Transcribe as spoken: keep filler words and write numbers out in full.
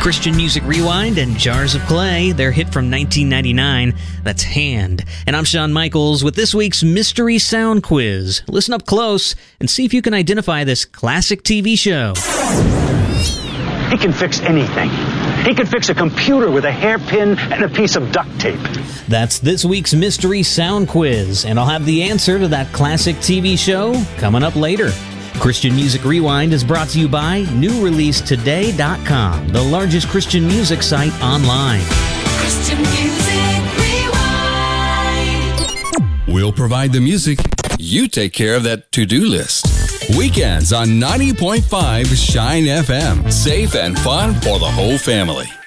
Christian Music Rewind and Jars of Clay, their hit from nineteen ninety-nine, that's Hand. And I'm Shawn Michaels with this week's Mystery Sound Quiz. Listen up close and see if you can identify this classic T V show. He can fix anything. He can fix a computer with a hairpin and a piece of duct tape. That's this week's Mystery Sound Quiz, and I'll have the answer to that classic T V show coming up later. Christian Music Rewind is brought to you by new release today dot com, the largest Christian music site online. Christian Music Rewind. We'll provide the music. You take care of that to-do list. Weekends on ninety point five Shine F M. Safe and fun for the whole family.